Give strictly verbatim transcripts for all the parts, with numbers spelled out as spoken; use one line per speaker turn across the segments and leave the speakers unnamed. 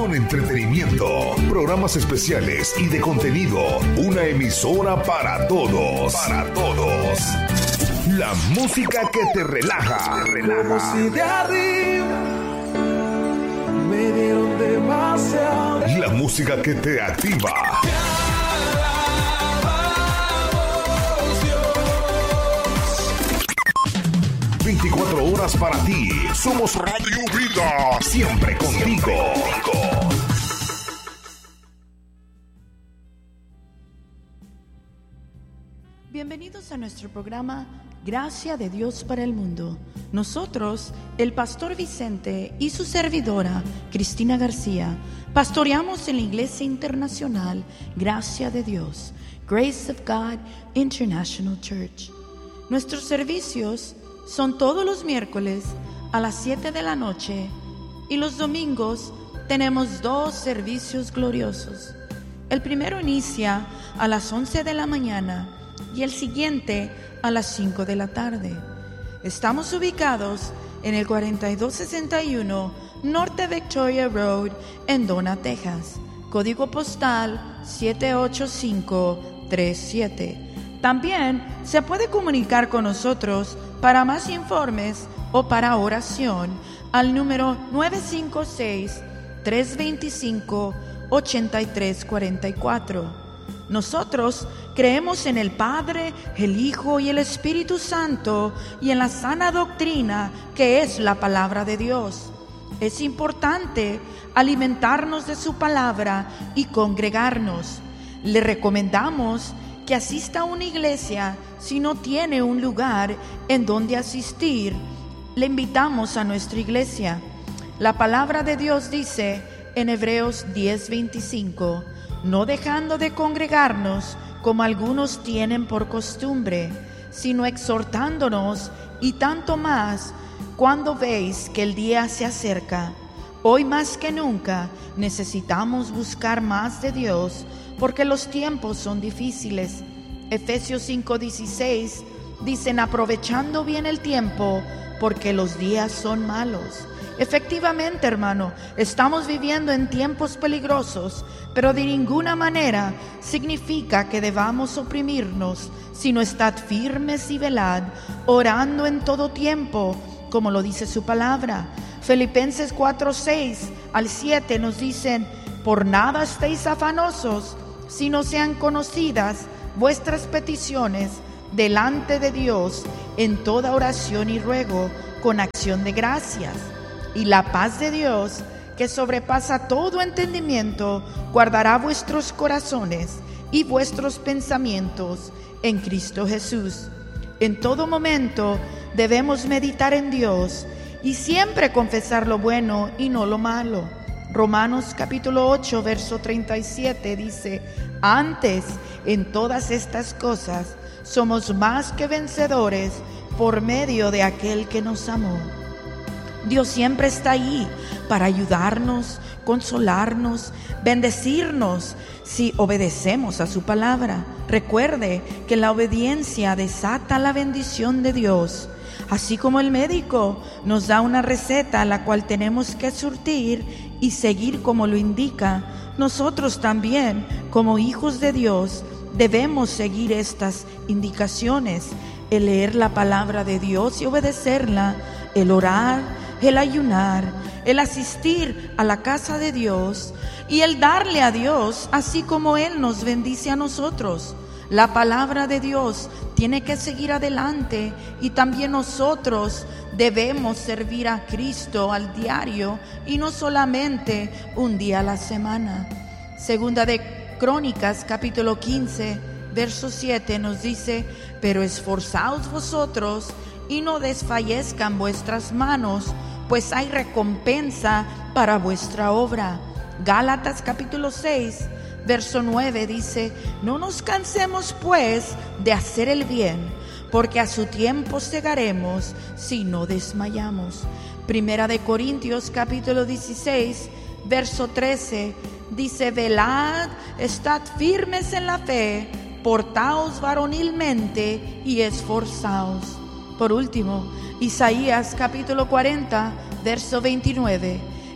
con entretenimiento, programas especiales y de contenido. Una emisora para todos. Para todos. La música que te relaja. relaja.
Como si de arriba me dieron demasiado.
La música que te activa. veinticuatro horas para ti. Somos Radio Vida. Siempre contigo.
Bienvenidos a nuestro programa Gracia de Dios para el Mundo. Nosotros, el pastor Vicente y su servidora Cristina García, pastoreamos en la Iglesia Internacional Gracia de Dios, Grace of God International Church. Nuestros servicios son todos los miércoles a las siete de la noche y los domingos tenemos dos servicios gloriosos. El primero inicia a las once de la mañana y el siguiente a las cinco de la tarde. Estamos ubicados en el cuarenta y dos sesenta y uno Norte Victoria Road en Donna, Texas, código postal siete ocho cinco tres siete. También se puede comunicar con nosotros para más informes o para oración al número nueve cinco seis, tres dos cinco, ocho tres cuatro cuatro. Nosotros creemos en el Padre, el Hijo y el Espíritu Santo y en la sana doctrina que es la palabra de Dios. Es importante alimentarnos de su palabra y congregarnos. Le recomendamos que asista a una iglesia si no tiene un lugar en donde asistir. Le invitamos a nuestra iglesia. La palabra de Dios dice en Hebreos diez veinticinco: no dejando de congregarnos como algunos tienen por costumbre, sino exhortándonos, y tanto más cuando veis que el día se acerca. Hoy más que nunca necesitamos buscar más de Dios, porque los tiempos son difíciles. Efesios cinco dieciséis dicen: aprovechando bien el tiempo, porque los días son malos. Efectivamente, hermano, estamos viviendo en tiempos peligrosos, pero de ninguna manera significa que debamos oprimirnos, sino estad firmes y velad, orando en todo tiempo, como lo dice su palabra. Filipenses cuatro seis al siete nos dicen: por nada estéis afanosos, sino sean conocidas vuestras peticiones delante de Dios en toda oración y ruego, con acción de gracias. Y la paz de Dios, que sobrepasa todo entendimiento, guardará vuestros corazones y vuestros pensamientos en Cristo Jesús. En todo momento debemos meditar en Dios y siempre confesar lo bueno y no lo malo. Romanos capítulo ocho, verso treinta y siete dice: antes, en todas estas cosas, somos más que vencedores por medio de aquel que nos amó. Dios siempre está ahí para ayudarnos, consolarnos, bendecirnos si obedecemos a su palabra. Recuerde que la obediencia desata la bendición de Dios. Así como el médico nos da una receta a la cual tenemos que surtir y seguir como lo indica, nosotros también, como hijos de Dios, debemos seguir estas indicaciones: el leer la palabra de Dios y obedecerla, el orar, el ayunar, el asistir a la casa de Dios y el darle a Dios así como Él nos bendice a nosotros. La palabra de Dios tiene que seguir adelante y también nosotros debemos servir a Cristo al diario y no solamente un día a la semana. Segunda de Crónicas capítulo quince verso siete nos dice: pero esforzaos vosotros y no desfallezcan vuestras manos, pues hay recompensa para vuestra obra. Gálatas capítulo seis verso nueve dice: no nos cansemos pues de hacer el bien, porque a su tiempo segaremos si no desmayamos. Primera de Corintios capítulo dieciséis verso trece dice: velad, estad firmes en la fe, portaos varonilmente y esforzaos. Por último, Isaías capítulo cuarenta verso veintinueve: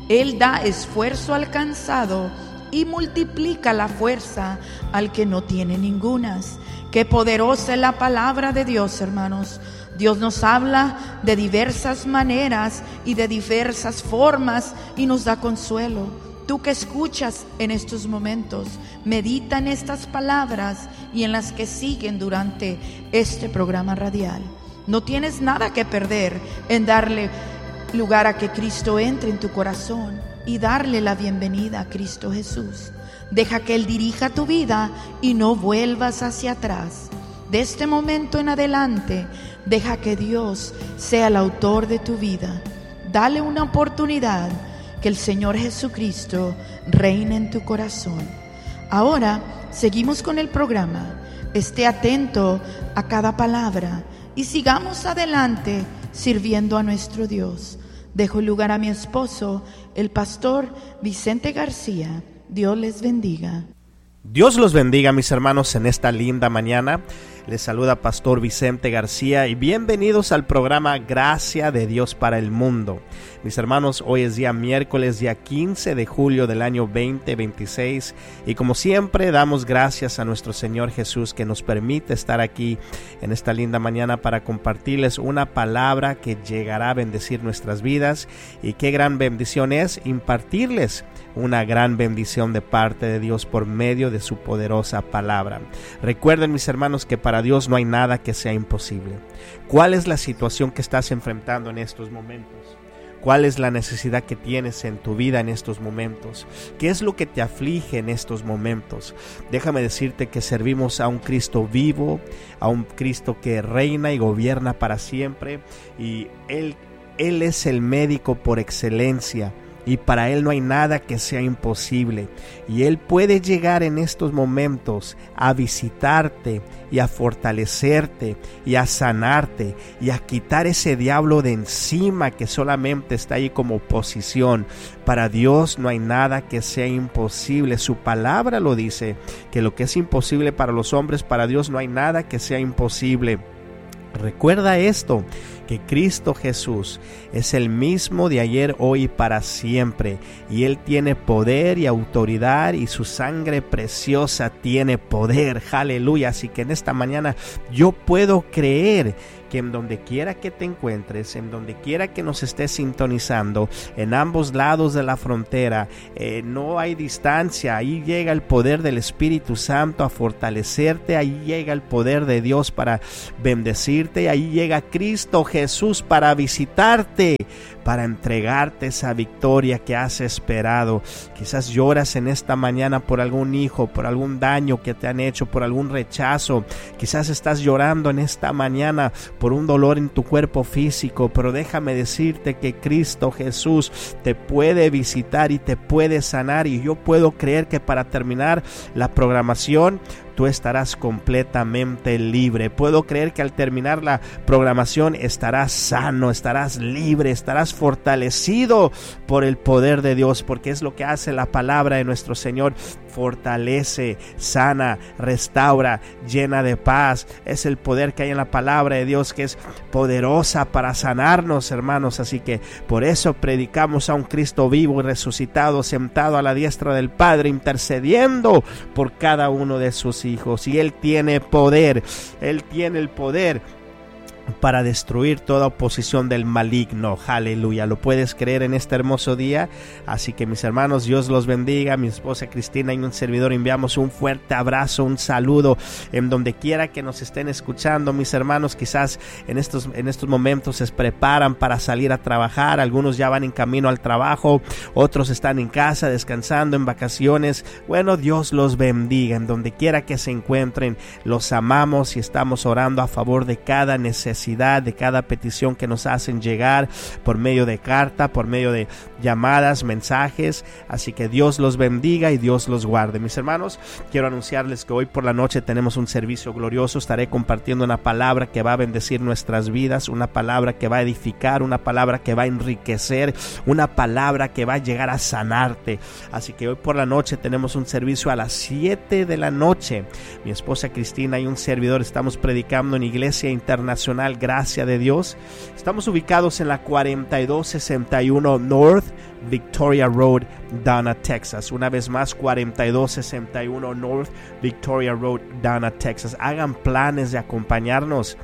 Él da esfuerzo al cansado y multiplica la fuerza al que no tiene ningunas. Qué poderosa es la palabra de Dios, hermanos. Dios nos habla de diversas maneras y de diversas formas y nos da consuelo. Tú que escuchas en estos momentos, medita en estas palabras y en las que siguen durante este programa radial. No tienes nada que perder en darle lugar a que Cristo entre en tu corazón y darle la bienvenida a Cristo Jesús. Deja que Él dirija tu vida y no vuelvas hacia atrás. De este momento en adelante, deja que Dios sea el autor de tu vida. Dale una oportunidad, que el Señor Jesucristo reine en tu corazón. Ahora seguimos con el programa. Esté atento a cada palabra y sigamos adelante sirviendo a nuestro Dios. Dejo lugar a mi esposo, el pastor Vicente García. Dios les bendiga.
Dios los bendiga, mis hermanos, en esta linda mañana. Les saluda Pastor Vicente García y bienvenidos al programa Gracia de Dios para el Mundo. Mis hermanos, hoy es día miércoles, día quince de julio del año veinte veintiséis, y como siempre damos gracias a nuestro Señor Jesús que nos permite estar aquí en esta linda mañana para compartirles una palabra que llegará a bendecir nuestras vidas. Y qué gran bendición es impartirles una gran bendición de parte de Dios por medio de su poderosa palabra. Recuerden, mis hermanos, que para Dios no hay nada que sea imposible. ¿Cuál es la situación que estás enfrentando en estos momentos? ¿Cuál es la necesidad que tienes en tu vida en estos momentos? ¿Qué es lo que te aflige en estos momentos? Déjame decirte que servimos a un Cristo vivo, a un Cristo que reina y gobierna para siempre, y Él, Él es el médico por excelencia. Y para Él no hay nada que sea imposible. Y Él puede llegar en estos momentos a visitarte y a fortalecerte y a sanarte y a quitar ese diablo de encima que solamente está ahí como oposición. Para Dios no hay nada que sea imposible. Su palabra lo dice, que lo que es imposible para los hombres, para Dios no hay nada que sea imposible. Recuerda esto, que Cristo Jesús es el mismo de ayer, hoy y para siempre, y Él tiene poder y autoridad, y su sangre preciosa tiene poder. Aleluya. Así que en esta mañana yo puedo creer que en donde quiera que te encuentres, en donde quiera que nos estés sintonizando, en ambos lados de la frontera, eh, no hay distancia. Ahí llega el poder del Espíritu Santo a fortalecerte, ahí llega el poder de Dios para bendecirte, ahí llega Cristo Jesús para visitarte, para entregarte esa victoria que has esperado. Quizás lloras en esta mañana por algún hijo, por algún daño que te han hecho, por algún rechazo. Quizás estás llorando en esta mañana por un dolor en tu cuerpo físico, pero déjame decirte que Cristo Jesús te puede visitar y te puede sanar. Y yo puedo creer que para terminar la programación tú estarás completamente libre. Puedo creer que al terminar la programación estarás sano, estarás libre, estarás fortalecido por el poder de Dios, porque es lo que hace la palabra de nuestro Señor. Fortalece, sana, restaura, llena de paz. Es el poder que hay en la palabra de Dios, que es poderosa para sanarnos, hermanos. Así que por eso predicamos a un Cristo vivo y resucitado, sentado a la diestra del Padre, intercediendo por cada uno de sus hijos. Y Él tiene poder, Él tiene el poder para destruir toda oposición del maligno. Aleluya. ¿Lo puedes creer en este hermoso día? Así que, mis hermanos, Dios los bendiga. Mi esposa Cristina y un servidor enviamos un fuerte abrazo, un saludo en donde quiera que nos estén escuchando. Mis hermanos, quizás en estos, en estos momentos se preparan para salir a trabajar. Algunos ya van en camino al trabajo, otros están en casa descansando, en vacaciones. Bueno, Dios los bendiga en donde quiera que se encuentren. Los amamos y estamos orando a favor de cada necesidad, de cada petición que nos hacen llegar por medio de carta, por medio de llamadas, mensajes. Así que Dios los bendiga y Dios los guarde. Mis hermanos, quiero anunciarles que hoy por la noche tenemos un servicio glorioso. Estaré compartiendo una palabra que va a bendecir nuestras vidas, una palabra que va a edificar, una palabra que va a enriquecer, una palabra que va a llegar a sanarte. Así que hoy por la noche tenemos un servicio a las siete de la noche. Mi esposa Cristina y un servidor estamos predicando en Iglesia Internacional Gracia de Dios. Estamos ubicados en la cuarenta y dos sesenta y uno North North Victoria Road, Donna, Texas. Una vez más, cuarenta y dos sesenta y uno North Victoria Road, Donna, Texas. Hagan planes de acompañarnos.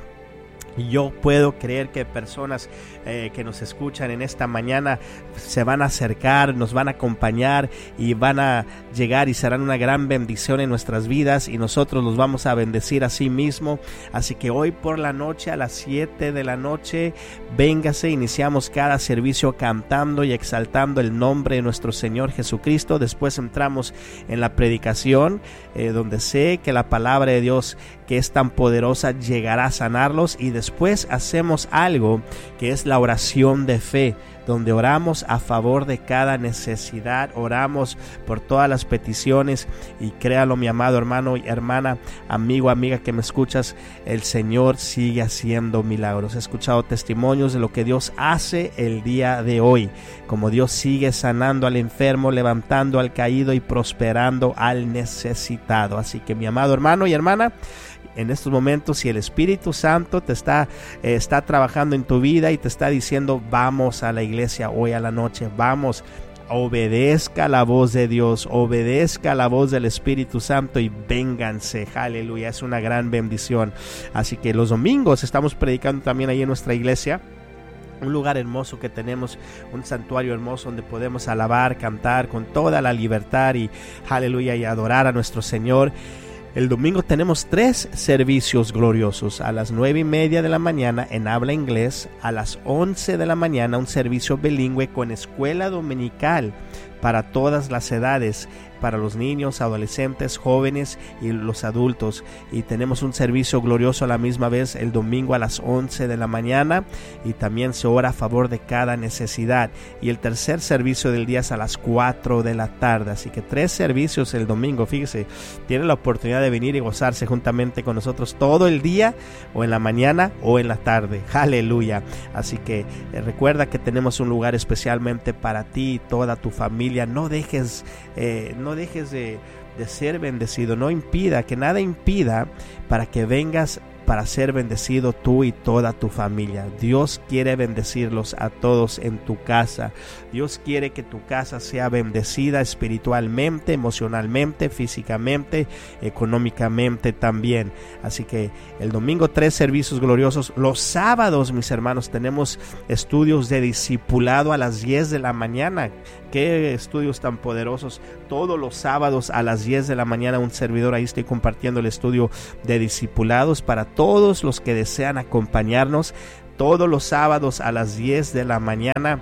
Yo puedo creer que personas eh, que nos escuchan en esta mañana se van a acercar, nos van a acompañar y van a llegar y serán una gran bendición en nuestras vidas, y nosotros los vamos a bendecir a sí mismo. Así que hoy por la noche, a las siete de la noche, véngase. Iniciamos cada servicio cantando y exaltando el nombre de nuestro Señor Jesucristo. Después entramos en la predicación, eh, donde sé que la palabra de Dios, que es tan poderosa, llegará a sanarlos. Y después hacemos algo que es la oración de fe, donde oramos a favor de cada necesidad, oramos por todas las peticiones, y créalo, mi amado hermano y hermana, amigo, amiga que me escuchas, el Señor sigue haciendo milagros. He escuchado testimonios de lo que Dios hace el día de hoy, como Dios sigue sanando al enfermo, levantando al caído y prosperando al necesitado. Así que, mi amado hermano y hermana, en estos momentos, si el Espíritu Santo te está, eh, está trabajando en tu vida y te está diciendo, vamos a la iglesia hoy a la noche, vamos, obedezca la voz de Dios, obedezca la voz del Espíritu Santo y vénganse. Aleluya, es una gran bendición. Así que los domingos estamos predicando también ahí en nuestra iglesia. Un lugar hermoso que tenemos, un santuario hermoso donde podemos alabar, cantar con toda la libertad y aleluya, y adorar a nuestro Señor. El domingo tenemos tres servicios gloriosos: a las nueve y media de la mañana en habla inglés, a las once de la mañana un servicio bilingüe con escuela dominical para todas las edades, para los niños, adolescentes, jóvenes y los adultos. Y tenemos un servicio glorioso a la misma vez el domingo a las once de la mañana, y también se ora a favor de cada necesidad. Y el tercer servicio del día es a las cuatro de la tarde. Así que tres servicios el domingo. Fíjese, tiene la oportunidad de venir y gozarse juntamente con nosotros todo el día, o en la mañana o en la tarde. Aleluya. Así que eh, recuerda que tenemos un lugar especialmente para ti y toda tu familia. No dejes eh, no dejes de, de ser bendecido. No impida, que nada impida para que vengas para ser bendecido tú y toda tu familia. Dios quiere bendecirlos a todos en tu casa. Dios quiere que tu casa sea bendecida espiritualmente, emocionalmente, físicamente, económicamente también. Así que el domingo tres servicios gloriosos. Los sábados, mis hermanos, tenemos estudios de discipulado a las diez de la mañana. Qué estudios tan poderosos. Todos los sábados a las diez de la mañana un servidor ahí estoy compartiendo el estudio de discipulados para todos los que desean acompañarnos. Todos los sábados a las diez de la mañana,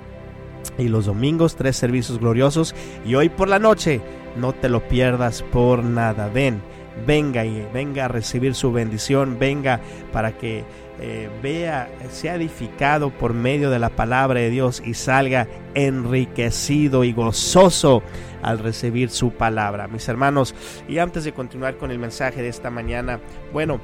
y los domingos tres servicios gloriosos. Y hoy por la noche no te lo pierdas por nada. Ven, venga y venga a recibir su bendición. Venga para que eh, vea, sea edificado por medio de la palabra de Dios y salga enriquecido y gozoso al recibir su palabra, mis hermanos. Y antes de continuar con el mensaje de esta mañana, bueno,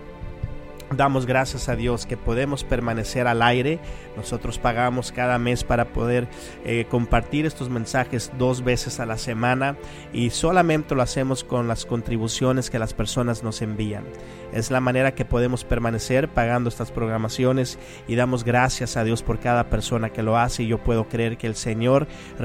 damos gracias a Dios que podemos permanecer al aire. Nosotros pagamos cada mes para poder eh, compartir estos mensajes dos veces a la semana, y solamente lo hacemos con las contribuciones que las personas nos envían. Es la manera que podemos permanecer pagando estas programaciones, y damos gracias a Dios por cada persona que lo hace. Y yo puedo creer que el Señor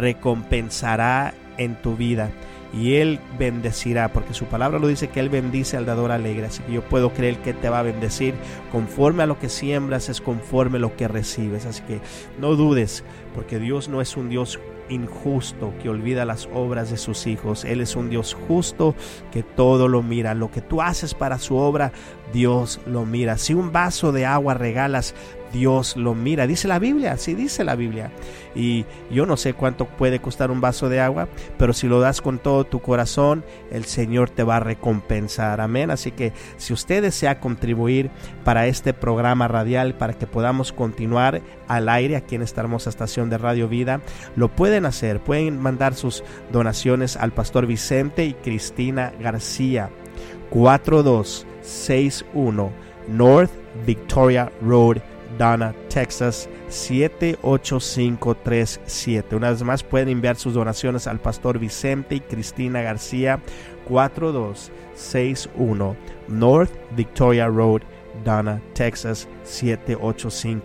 recompensará en tu vida, y Él bendecirá, porque su palabra lo dice, que Él bendice al dador alegre. Así que yo puedo creer que te va a bendecir. Conforme a lo que siembras es conforme a lo que recibes. Así que no dudes, porque Dios no es un Dios injusto que olvida las obras de sus hijos. Él es un Dios justo que todo lo mira. Lo que tú haces para su obra, Dios lo mira. Si un vaso de agua regalas, Dios lo mira. Dice la Biblia, sí dice la Biblia. Y yo no sé cuánto puede costar un vaso de agua, pero si lo das con todo tu corazón, el Señor te va a recompensar. Amén. Así que si usted desea contribuir para este programa radial, para que podamos continuar al aire aquí en esta hermosa estación de Radio Vida, lo pueden hacer. Pueden mandar sus donaciones al Pastor Vicente y Cristina García, cuatro dos seis uno North Victoria Road, Donna, Texas, siete ocho cinco tres siete. Una vez más, pueden enviar sus donaciones al Pastor Vicente y Cristina García, cuatro dos seis uno North Victoria Road, Donna, Texas, siete ocho cinco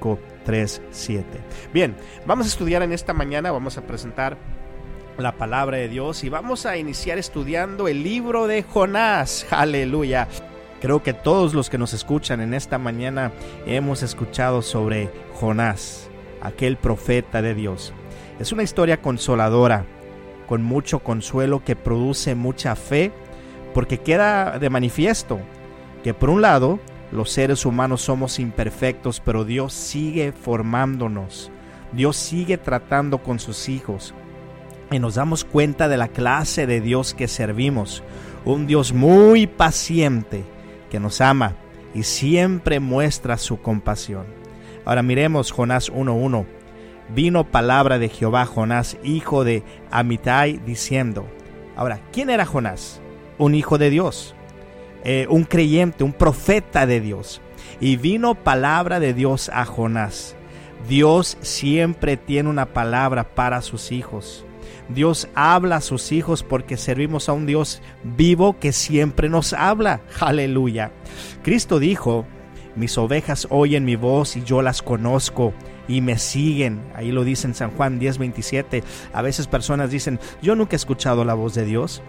tres, siete. Bien, vamos a estudiar en esta mañana, vamos a presentar la palabra de Dios y vamos a iniciar estudiando el libro de Jonás. Aleluya. Creo que todos los que nos escuchan en esta mañana hemos escuchado sobre Jonás, aquel profeta de Dios. Es una historia consoladora, con mucho consuelo que produce mucha fe, porque queda de manifiesto que por un lado los seres humanos somos imperfectos, pero Dios sigue formándonos, Dios sigue tratando con sus hijos y nos damos cuenta de la clase de Dios que servimos, un Dios muy paciente que nos ama y siempre muestra su compasión. Ahora miremos Jonás uno uno. Vino palabra de Jehová a Jonás, hijo de Amitai, diciendo. Ahora, ¿quién era Jonás? Un hijo de Dios, eh, un creyente, un profeta de Dios. Y vino palabra de Dios a Jonás. Dios siempre tiene una palabra para sus hijos. Dios habla a sus hijos porque servimos a un Dios vivo que siempre nos habla. Aleluya. Cristo dijo, mis ovejas oyen mi voz y yo las conozco y me siguen. Ahí lo dice en San Juan diez veintisiete. A veces personas dicen, yo nunca he escuchado la voz de Dios.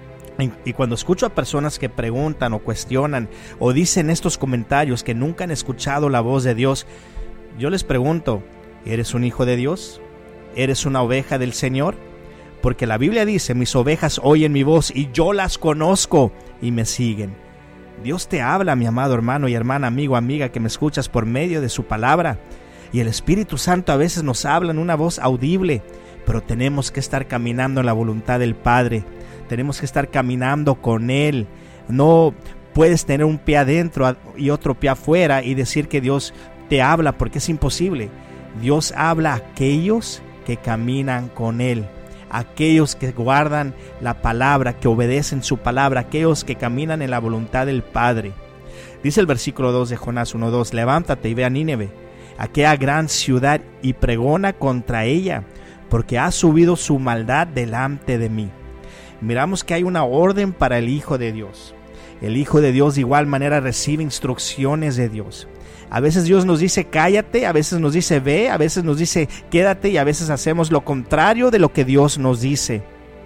Y cuando escucho a personas que preguntan o cuestionan o dicen estos comentarios que nunca han escuchado la voz de Dios, yo les pregunto, ¿eres un hijo de Dios? ¿Eres una oveja del Señor? Porque la Biblia dice, mis ovejas oyen mi voz y yo las conozco y me siguen. Dios te habla, mi amado hermano y hermana, amigo, amiga, que me escuchas por medio de su palabra. Y el Espíritu Santo a veces nos habla en una voz audible, pero tenemos que estar caminando en la voluntad del Padre. Tenemos que estar caminando con Él. No puedes tener un pie adentro y otro pie afuera y decir que Dios te habla, porque es imposible. Dios habla a aquellos que caminan con Él, aquellos que guardan la palabra, que obedecen su palabra, aquellos que caminan en la voluntad del Padre. Dice el versículo dos de Jonás uno dos, levántate y ve a Nínive, aquella gran ciudad, y pregona contra ella, porque ha subido su maldad delante de mí. Miramos que hay una orden para el Hijo de Dios. El Hijo de Dios de igual manera recibe instrucciones de Dios. A veces Dios nos dice cállate, a veces nos dice ve, a veces nos dice quédate y a veces hacemos lo contrario de lo que Dios nos dice.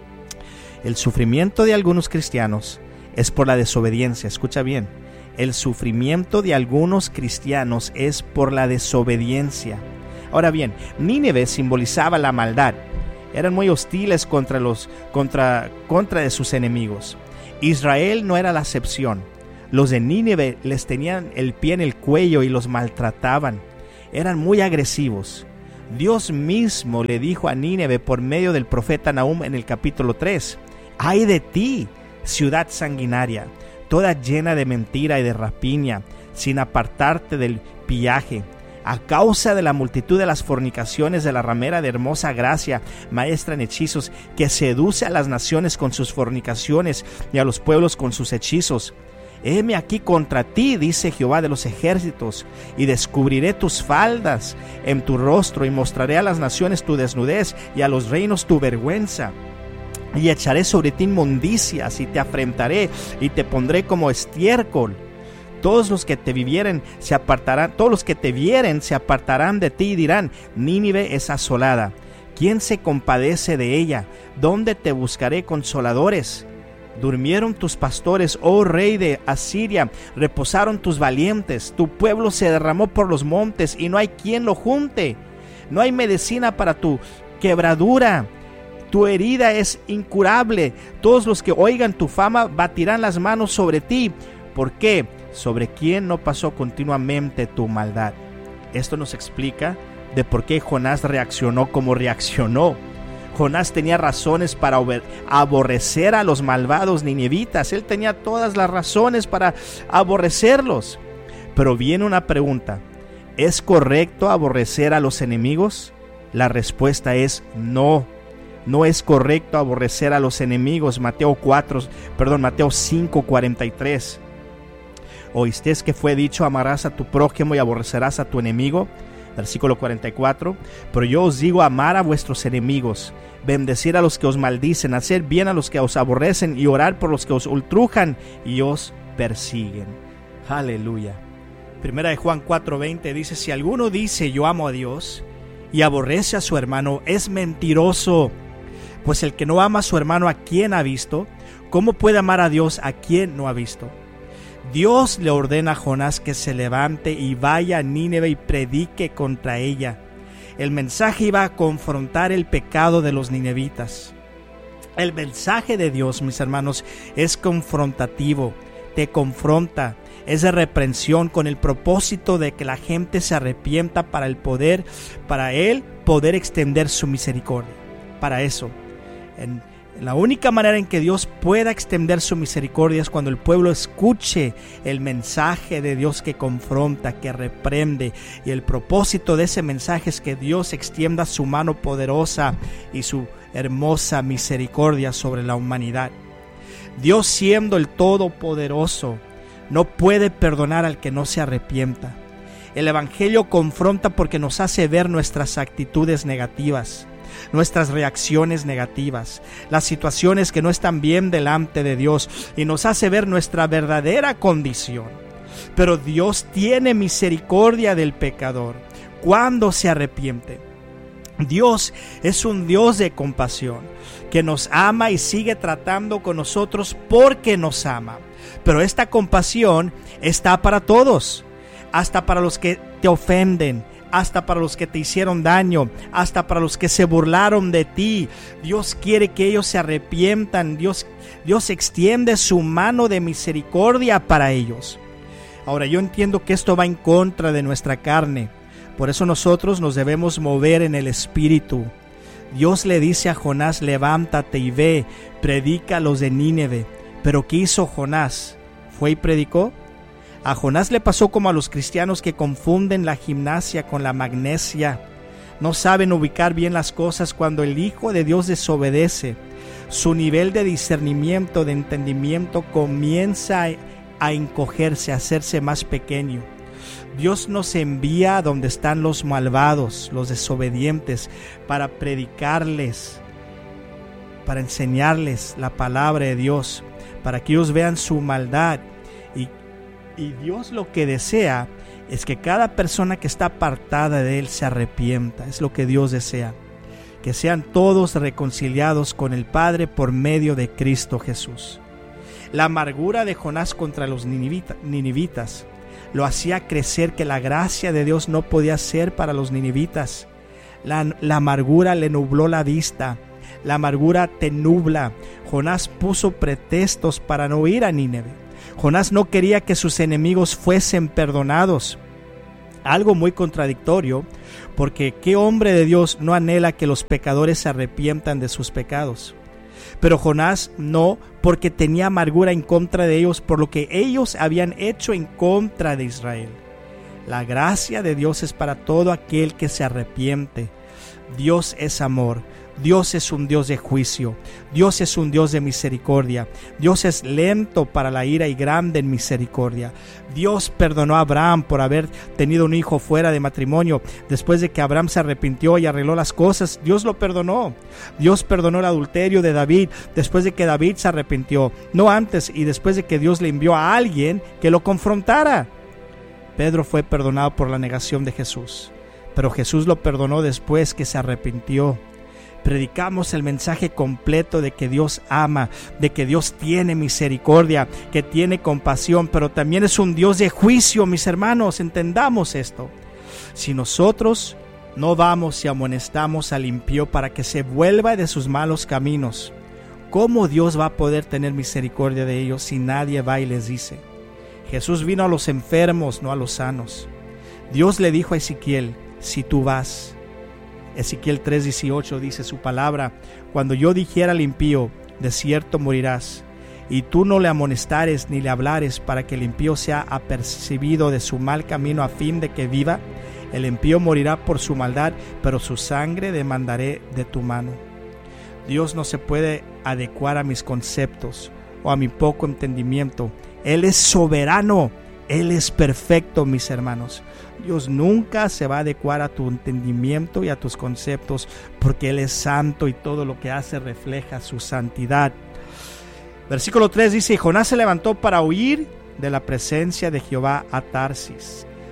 El sufrimiento de algunos cristianos es por la desobediencia. Escucha bien, el sufrimiento de algunos cristianos es por la desobediencia. Ahora bien, Nínive simbolizaba la maldad. Eran muy hostiles contra, los, contra, contra de sus enemigos. Israel no era la excepción. Los de Nínive les tenían el pie en el cuello y los maltrataban. Eran muy agresivos. Dios mismo le dijo a Nínive por medio del profeta Nahum en el capítulo tres, ¡ay de ti, ciudad sanguinaria, toda llena de mentira y de rapiña, sin apartarte del pillaje! A causa de la multitud de las fornicaciones de la ramera de hermosa gracia, maestra en hechizos, que seduce a las naciones con sus fornicaciones y a los pueblos con sus hechizos. Heme aquí contra ti, dice Jehová de los ejércitos, y descubriré tus faldas en tu rostro, y mostraré a las naciones tu desnudez, y a los reinos tu vergüenza. Y echaré sobre ti inmundicias, y te afrentaré, y te pondré como estiércol. Todos los que te vivieren se apartarán, todos los que te vieren se apartarán de ti y dirán, Nínive es asolada. ¿Quién se compadece de ella? ¿Dónde te buscaré consoladores? Durmieron tus pastores, oh rey de Asiria, reposaron tus valientes, tu pueblo se derramó por los montes y no hay quien lo junte. No hay medicina para tu quebradura, tu herida es incurable. Todos los que oigan tu fama batirán las manos sobre ti. ¿Por qué? ¿Sobre quién no pasó continuamente tu maldad? Esto nos explica de por qué Jonás reaccionó como reaccionó. Jonás tenía razones para aborrecer a los malvados ninivitas. Él tenía todas las razones para aborrecerlos. Pero viene una pregunta: ¿es correcto aborrecer a los enemigos? La respuesta es no. No es correcto aborrecer a los enemigos. Mateo cuatro, perdón, Mateo cinco cuarenta y tres. ¿Oísteis que fue dicho, amarás a tu prójimo y aborrecerás a tu enemigo? Versículo cuarenta y cuatro. Pero yo os digo, amar a vuestros enemigos, bendecir a los que os maldicen, hacer bien a los que os aborrecen y orar por los que os ultrujan y os persiguen. Aleluya.
Primera de Juan cuatro veinte dice: si alguno dice yo amo a Dios y aborrece a su hermano, es mentiroso. Pues el que no ama a su hermano a quien ha visto, ¿cómo puede amar a Dios a quien no ha visto? Dios le ordena a Jonás que se levante y vaya a Nínive y predique contra ella. El mensaje iba a confrontar el pecado de los ninevitas. El mensaje de Dios, mis hermanos, es confrontativo, te confronta, es de reprensión con el propósito de que la gente se arrepienta para el poder, para Él poder extender su misericordia. Para eso, en, en la única manera en que Dios pueda extender su misericordia es cuando el pueblo escuche el mensaje de Dios que confronta, que reprende, y el propósito de ese mensaje es que Dios extienda su mano poderosa y su hermosa misericordia sobre la humanidad. Dios, siendo el Todopoderoso, no puede perdonar al que no se arrepienta. El Evangelio confronta porque nos hace ver nuestras actitudes negativas, nuestras reacciones negativas, las situaciones que no están bien delante de Dios, y nos hace ver nuestra verdadera condición. Pero Dios tiene misericordia del pecador cuando se arrepiente. Dios es un Dios de compasión, que nos ama y sigue tratando con nosotros porque nos ama. Pero esta compasión está para todos, hasta para los que te ofenden, hasta para los que te hicieron daño, hasta para los que se burlaron de ti. Dios quiere que ellos se arrepientan. Dios, Dios extiende su mano de misericordia para ellos. Ahora, yo entiendo que esto va en contra de nuestra carne. Por eso nosotros nos debemos mover en el Espíritu. Dios le dice a Jonás: levántate y ve, predica a los de Nínive. Pero ¿qué hizo Jonás? ¿Fue y predicó? A Jonás le pasó como a los cristianos que confunden la gimnasia con la magnesia. No saben ubicar bien las cosas cuando el Hijo de Dios desobedece. Su nivel de discernimiento, de entendimiento comienza a encogerse, a hacerse más pequeño. Dios nos envía a donde están los malvados, los desobedientes, para predicarles, para enseñarles la palabra de Dios, para que ellos vean su maldad. Y, y Dios lo que desea es que cada persona que está apartada de Él se arrepienta. Es lo que Dios desea, que sean todos reconciliados con el Padre por medio de Cristo Jesús. La amargura de Jonás contra los ninivita, ninivitas lo hacía crecer que la gracia de Dios no podía ser para los ninivitas. La, la amargura le nubló la vista. La amargura te nubla. Jonás puso pretextos para no ir a Nínive. Jonás no quería que sus enemigos fuesen perdonados. Algo muy contradictorio, porque ¿qué hombre de Dios no anhela que los pecadores se arrepientan de sus pecados? Pero Jonás no, porque tenía amargura en contra de ellos por lo que ellos habían hecho en contra de Israel. La gracia de Dios es para todo aquel que se arrepiente. Dios es amor. Dios es un Dios de juicio. Dios es un Dios de misericordia. Dios es lento para la ira y grande en misericordia. Dios perdonó a Abraham por haber tenido un hijo fuera de matrimonio. Después de que Abraham se arrepintió y arregló las cosas, Dios lo perdonó. Dios perdonó el adulterio de David después de que David se arrepintió. No antes y después de que Dios le envió a alguien que lo confrontara. Pedro fue perdonado por la negación de Jesús, pero Jesús lo perdonó después que se arrepintió. Predicamos el mensaje completo de que Dios ama, de que Dios tiene misericordia, que tiene compasión, pero también es un Dios de juicio, mis hermanos. Entendamos esto. Si nosotros no vamos y amonestamos al impío para que se vuelva de sus malos caminos, ¿cómo Dios va a poder tener misericordia de ellos si nadie va y les dice? Jesús vino a los enfermos, no a los sanos. Dios le dijo a Ezequiel: si tú vas. Ezequiel tres dieciocho dice su palabra: cuando yo dijera al impío, de cierto morirás, y tú no le amonestares ni le hablares para que el impío sea apercibido de su mal camino a fin de que viva, el impío morirá por su maldad, pero su sangre demandaré de tu mano. Dios no se puede adecuar a mis conceptos o a mi poco entendimiento. Él es soberano. Él es perfecto, mis hermanos. Dios nunca se va a adecuar a tu entendimiento y a tus conceptos, porque Él es santo y todo lo que hace refleja su santidad. Versículo tres dice: y Jonás se levantó para huir de la presencia de Jehová a Tarsis.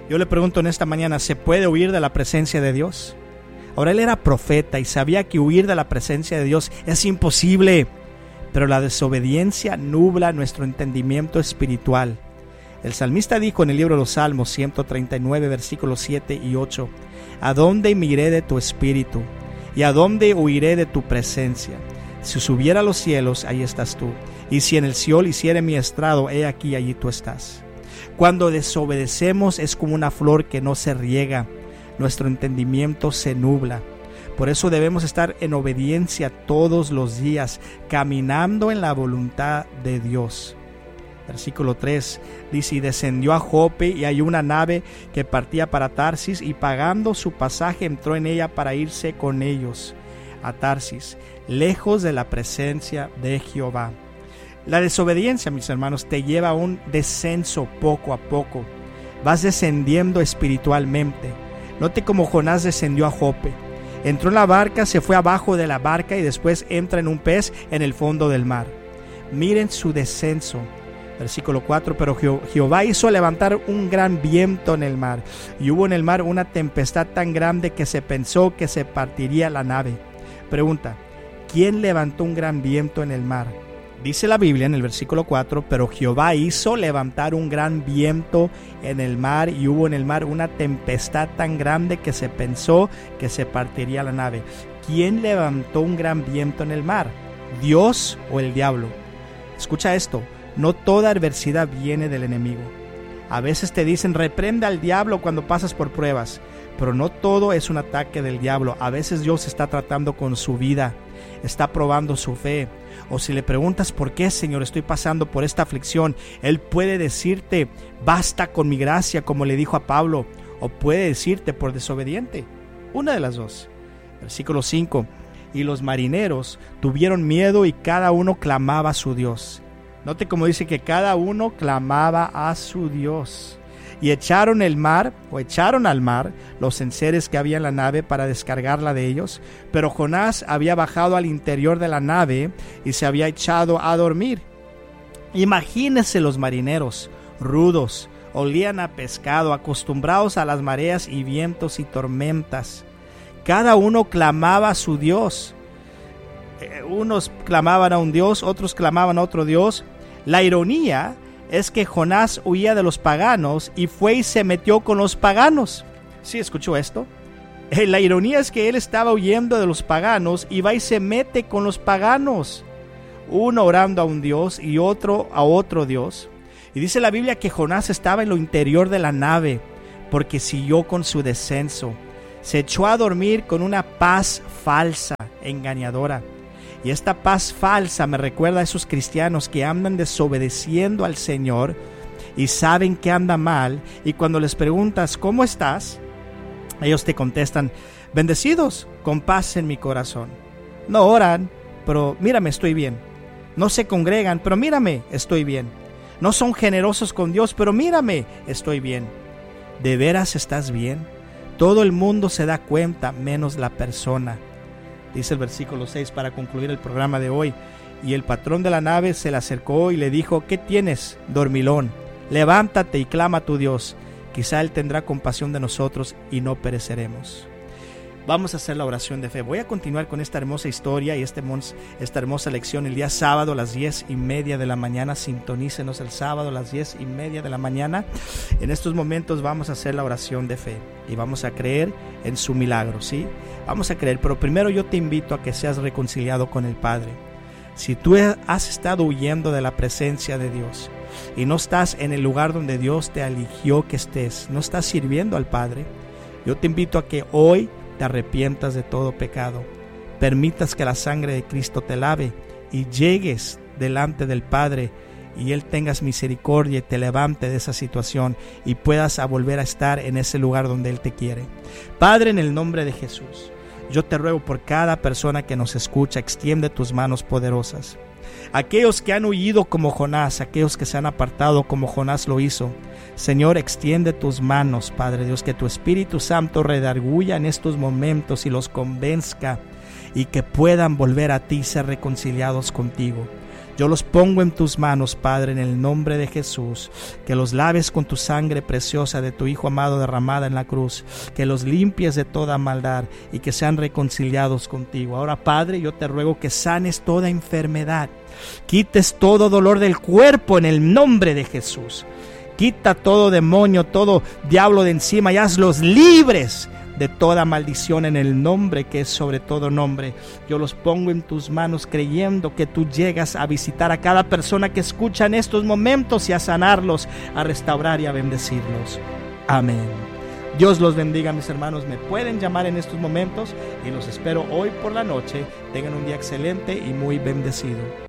Yo le pregunto en esta mañana, ¿se puede huir de la presencia de Dios? Ahora, él era profeta y sabía que huir de la presencia de Dios es imposible, pero la desobediencia nubla nuestro entendimiento espiritual. El salmista dijo en el libro de los Salmos ciento treinta y nueve, versículos siete y ocho, ¿a dónde miré de tu espíritu? ¿Y a dónde huiré de tu presencia? Si subiera a los cielos, ahí estás tú. Y si en el Seol hiciere mi estrado, he aquí, allí tú estás. Cuando desobedecemos es como una flor que no se riega. Nuestro entendimiento se nubla. Por eso debemos estar en obediencia todos los días, caminando en la voluntad de Dios. Versículo tres dice, y descendió a Jope, y halló una nave que partía para Tarsis, y pagando su pasaje entró en ella para irse con ellos a Tarsis, lejos de la presencia de Jehová. La desobediencia, mis hermanos, te lleva a un descenso poco a poco. Vas descendiendo espiritualmente. Note cómo Jonás descendió a Jope. Entró en la barca, se fue abajo de la barca y después entra en un pez en el fondo del mar. Miren su descenso. Versículo cuatro, pero Jehová hizo levantar un gran viento en el mar, y hubo en el mar una tempestad tan grande que se pensó que se partiría la nave. Pregunta, ¿quién levantó un gran viento en el mar? Dice la Biblia en el versículo cuatro, pero Jehová hizo levantar un gran viento en el mar, y hubo en el mar una tempestad tan grande que se pensó que se partiría la nave. ¿Quién levantó un gran viento en el mar? ¿Dios o el diablo? Escucha esto. No toda adversidad viene del enemigo. A veces te dicen reprende al diablo cuando pasas por pruebas, pero no todo es un ataque del diablo. A veces Dios está tratando con su vida, está probando su fe. O si le preguntas por qué, Señor, estoy pasando por esta aflicción, Él puede decirte basta con mi gracia, como le dijo a Pablo, o puede decirte por desobediente. Una de las dos. Versículo cinco. Y los marineros tuvieron miedo y cada uno clamaba a su Dios. Note cómo dice que cada uno clamaba a su Dios. Y echaron el mar, o echaron al mar, los enseres que había en la nave para descargarla de ellos. Pero Jonás había bajado al interior de la nave y se había echado a dormir. Imagínense los marineros, rudos, olían a pescado, acostumbrados a las mareas y vientos y tormentas. Cada uno clamaba a su Dios. Unos clamaban a un Dios, otros clamaban a otro Dios. La ironía es que Jonás huía de los paganos y fue y se metió con los paganos. ¿Sí escuchó esto? La ironía es que él estaba huyendo de los paganos y va y se mete con los paganos. Uno orando a un Dios y otro a otro Dios. Y dice la Biblia que Jonás estaba en lo interior de la nave porque siguió con su descenso. Se echó a dormir con una paz falsa, engañadora. Y esta paz falsa me recuerda a esos cristianos que andan desobedeciendo al Señor y saben que anda mal, y cuando les preguntas ¿cómo estás?, ellos te contestan bendecidos, con paz en mi corazón. No oran, pero mírame, estoy bien. No se congregan, pero mírame, estoy bien. No son generosos con Dios, pero mírame, estoy bien. ¿De veras estás bien? Todo el mundo se da cuenta, menos la persona. Dice el versículo seis para concluir el programa de hoy. Y el patrón de la nave se le acercó y le dijo: ¿qué tienes, dormilón? Levántate y clama a tu Dios. Quizá Él tendrá compasión de nosotros y no pereceremos. Vamos a hacer la oración de fe. Voy a continuar con esta hermosa historia y este, esta hermosa lección el día sábado a las diez y media de la mañana. Sintonícenos el sábado a las diez y media de la mañana. En estos momentos vamos a hacer la oración de fe y vamos a creer en su milagro, ¿sí? Vamos a creer, pero primero yo te invito a que seas reconciliado con el Padre. Si tú has estado huyendo de la presencia de Dios y no estás en el lugar donde Dios te eligió que estés, no estás sirviendo al Padre, yo te invito a que hoy te arrepientas de todo pecado, permitas que la sangre de Cristo te lave y llegues delante del Padre y Él tengas misericordia y te levante de esa situación y puedas a volver a estar en ese lugar donde Él te quiere. Padre, en el nombre de Jesús, yo te ruego por cada persona que nos escucha, extiende tus manos poderosas. Aquellos que han huido como Jonás, aquellos que se han apartado como Jonás lo hizo, Señor, extiende tus manos, Padre Dios, que tu Espíritu Santo redarguya en estos momentos y los convenzca y que puedan volver a ti y ser reconciliados contigo. Yo los pongo en tus manos, Padre, en el nombre de Jesús. Que los laves con tu sangre preciosa de tu Hijo amado derramada en la cruz. Que los limpies de toda maldad y que sean reconciliados contigo. Ahora, Padre, yo te ruego que sanes toda enfermedad. Quites todo dolor del cuerpo en el nombre de Jesús. Quita todo demonio, todo diablo de encima y hazlos libres de toda maldición en el nombre que es sobre todo nombre. Yo los pongo en tus manos creyendo que tú llegas a visitar a cada persona que escucha en estos momentos y a sanarlos, a restaurar y a bendecirlos. Amén. Dios los bendiga, mis hermanos. Me pueden llamar en estos momentos y los espero hoy por la noche. Tengan un día excelente y muy bendecido.